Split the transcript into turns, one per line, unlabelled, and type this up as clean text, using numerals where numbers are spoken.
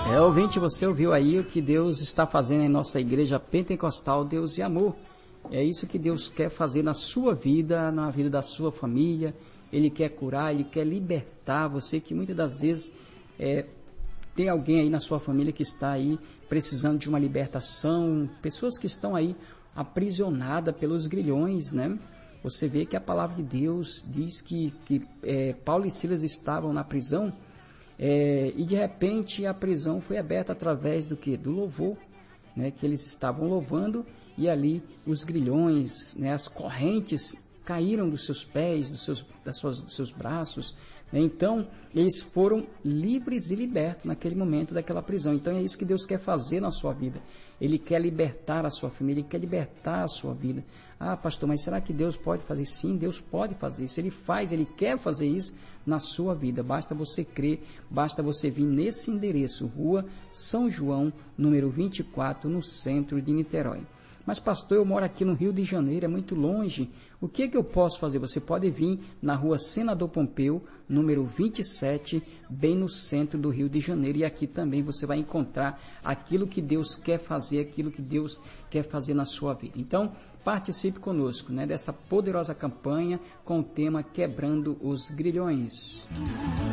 Ouvinte, você ouviu aí o que Deus está fazendo em nossa igreja pentecostal, Deus e Amor. É isso que Deus quer fazer na sua vida, na vida da sua família. Ele quer curar, Ele quer libertar você, que muitas das vezes tem alguém aí na sua família que está aí precisando de uma libertação, pessoas que estão aí aprisionadas pelos grilhões, né? Você vê que a palavra de Deus diz que Paulo e Silas estavam na prisão, e de repente a prisão foi aberta através do que? Do louvor, né? Que eles estavam louvando, e ali os grilhões, né? As correntes caíram dos seus pés, dos seus braços, né? Então eles foram livres e libertos naquele momento daquela prisão. Então é isso que Deus quer fazer na sua vida. Ele quer libertar a sua família, Ele quer libertar a sua vida. Ah, pastor, mas será que Deus pode fazer? Sim, Deus pode fazer isso. Ele faz, Ele quer fazer isso na sua vida. Basta você crer, basta você vir nesse endereço, Rua São João, número 24, no centro de Niterói. Mas pastor, eu moro aqui no Rio de Janeiro, é muito longe. O que eu posso fazer? Você pode vir na Rua Senador Pompeu, número 27, bem no centro do Rio de Janeiro. E aqui também você vai encontrar aquilo que Deus quer fazer, aquilo que Deus quer fazer na sua vida. Então, participe conosco, né, dessa poderosa campanha com o tema Quebrando os Grilhões.